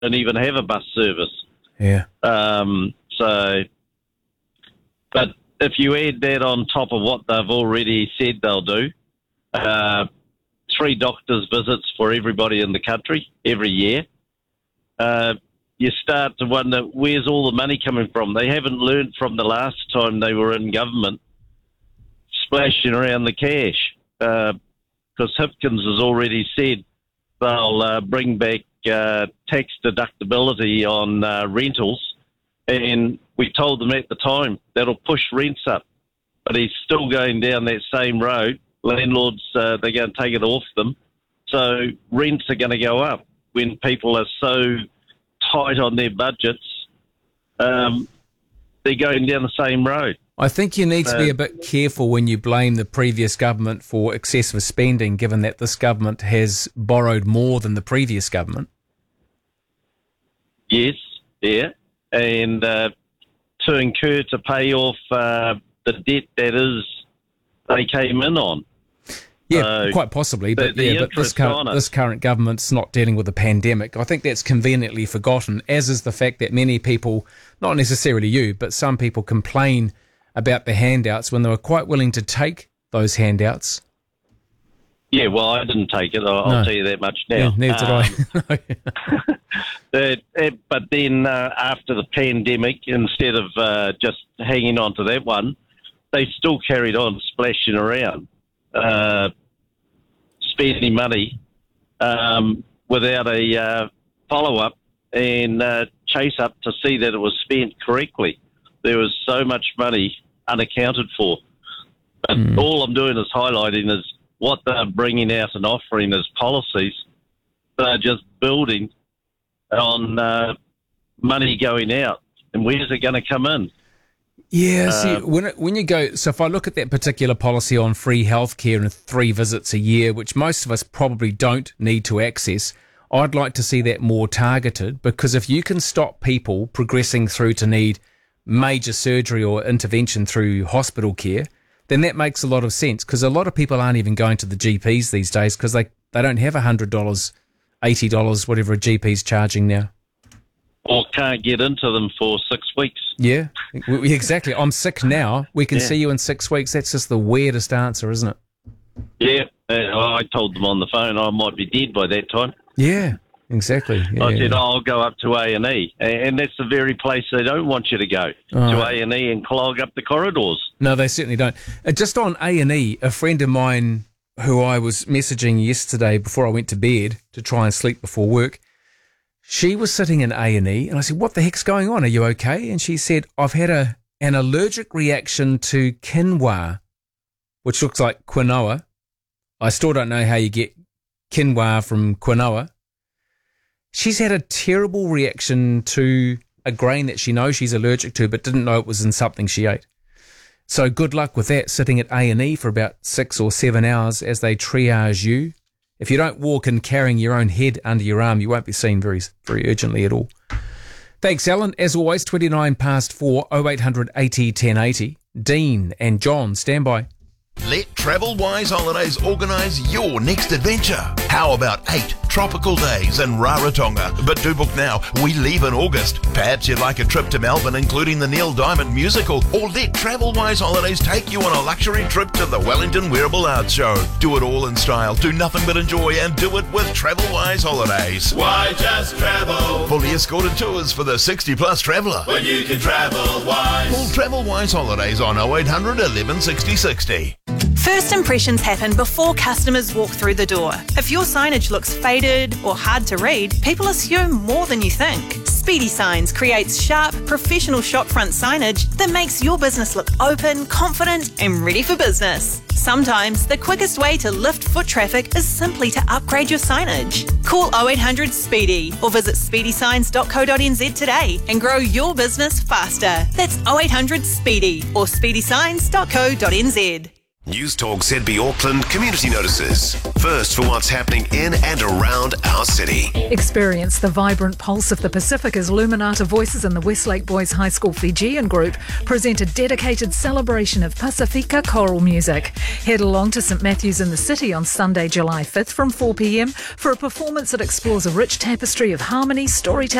don't even have a bus service. Yeah. But if you add that on top of what they've already said they'll do, 3 doctors' visits for everybody in the country every year, you start to wonder, where's all the money coming from? They haven't learned from the last time they were in government, splashing around the cash, because Hipkins has already said they'll bring back tax deductibility on rentals, and we told them at the time that'll push rents up. But he's still going down that same road. Landlords, they're going to take it off them. So rents are going to go up when people are so tight on their budgets. They're going down the same road. I think you need to be a bit careful when you blame the previous government for excessive spending, given that this government has borrowed more than the previous government. Yes, yeah. And to incur to pay off the debt that is they came in on. Yeah, quite possibly. But this current government's not dealing with a pandemic. I think that's conveniently forgotten, as is the fact that many people, not necessarily you, but some people complain about the handouts when they were quite willing to take those handouts. Yeah, well, I didn't take it. I'll tell you that much now. Yeah, neither did I. But then after the pandemic, instead of just hanging on to that one, they still carried on splashing around, spending money without a follow-up and chase-up to see that it was spent correctly. There was so much money unaccounted for. But all I'm doing is highlighting is what they're bringing out and offering as policies. They're just building on money going out. And where's it going to come in? Yeah, see, when you go... So if I look at that particular policy on free healthcare and 3 visits a year, which most of us probably don't need to access, I'd like to see that more targeted, because if you can stop people progressing through to need major surgery or intervention through hospital care, then that makes a lot of sense, because a lot of people aren't even going to the GPs these days because they don't have $100, $80, whatever a GP's charging now. Or can't get into them for 6 weeks. Yeah, exactly. I'm sick now. We can see you in 6 weeks. That's just the weirdest answer, isn't it? Yeah, I told them on the phone I might be dead by that time. Yeah, exactly. Yeah, I said, I'll go up to A&E. And that's the very place they don't want you to go, to A&E and clog up the corridors. No, they certainly don't. Just on A&E, a friend of mine who I was messaging yesterday before I went to bed to try and sleep before work, she was sitting in A&E, and I said, what the heck's going on? Are you okay? And she said, I've had an allergic reaction to quinoa, which looks like quinoa. I still don't know how you get quinoa from quinoa. She's had a terrible reaction to a grain that she knows she's allergic to, but didn't know it was in something she ate. So good luck with that, sitting at A&E for about 6 or 7 hours as they triage you. If you don't walk in carrying your own head under your arm, you won't be seen very, very urgently at all. Thanks, Alan. As always, 4 0800 80 1080. Dean and John, stand by. Let TravelWise Holidays organise your next adventure. How about 8 tropical days in Rarotonga? But do book now. We leave in August. Perhaps you'd like a trip to Melbourne, including the Neil Diamond musical, or let TravelWise Holidays take you on a luxury trip to the Wellington Wearable Arts Show. Do it all in style, do nothing but enjoy, and do it with TravelWise Holidays. Why just travel? Fully escorted tours for the 60-plus traveller. When you can travel wise. Call TravelWise Holidays on 0800 11 60 60. First impressions happen before customers walk through the door. If your signage looks faded or hard to read, people assume more than you think. Speedy Signs creates sharp, professional shopfront signage that makes your business look open, confident and ready for business. Sometimes the quickest way to lift foot traffic is simply to upgrade your signage. Call 0800 SPEEDY or visit speedysigns.co.nz today and grow your business faster. That's 0800 SPEEDY or speedysigns.co.nz. News Talk ZB Auckland community notices. First for what's happening in and around our city. Experience the vibrant pulse of the Pacific as Luminata Voices and the Westlake Boys High School Fijian group present a dedicated celebration of Pasifika choral music. Head along to St Matthew's in the City on Sunday, July 5th from 4 p.m for a performance that explores a rich tapestry of harmony, storytelling